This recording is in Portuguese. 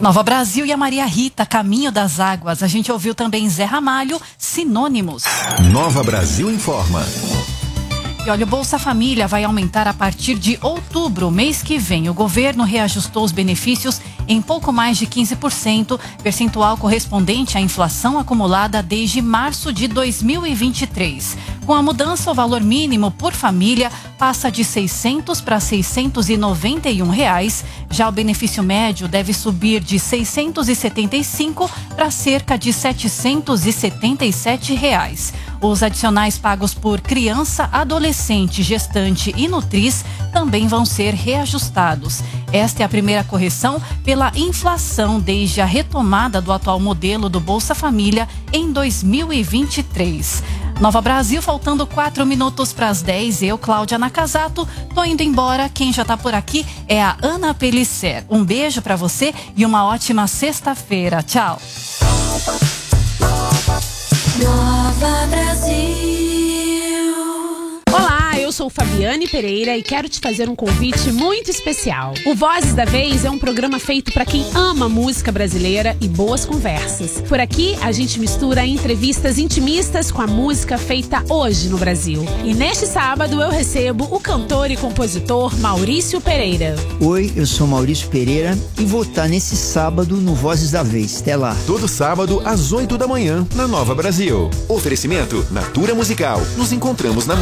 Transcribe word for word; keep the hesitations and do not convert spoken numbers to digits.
Nova Brasil e a Maria Rita, Caminho das Águas. A gente ouviu também Zé Ramalho, Sinônimos. Nova Brasil informa. E olha, o Bolsa Família vai aumentar a partir de outubro, mês que vem. O governo reajustou os benefícios em pouco mais de quinze por cento, percentual correspondente à inflação acumulada desde março de dois mil e vinte e três. Com a mudança, o valor mínimo por família passa de seiscentos para seiscentos e noventa e um reais. Já o benefício médio deve subir de seiscentos e setenta e cinco para cerca de setecentos e setenta e sete reais. Os adicionais pagos por criança, adolescente, gestante e nutriz também vão ser reajustados. Esta é a primeira correção pela inflação desde a retomada do atual modelo do Bolsa Família em dois mil e vinte e três. Nova Brasil, faltando quatro minutos para as dez. Eu, Cláudia Nakazato, tô indo embora. Quem já tá por aqui é a Ana Pellicer. Um beijo para você e uma ótima sexta-feira. Tchau. Nova Brasil. Olá, eu sou Fabiane Pereira e quero te fazer um convite muito especial. O Vozes da Vez é um programa feito para quem ama música brasileira e boas conversas. Por aqui, a gente mistura entrevistas intimistas com a música feita hoje no Brasil. E neste sábado eu recebo o cantor e compositor Maurício Pereira. Oi, eu sou Maurício Pereira e vou estar nesse sábado no Vozes da Vez. Até lá. Todo sábado às oito da manhã na Nova Brasil. Oferecimento Natura Musical. Nos encontramos na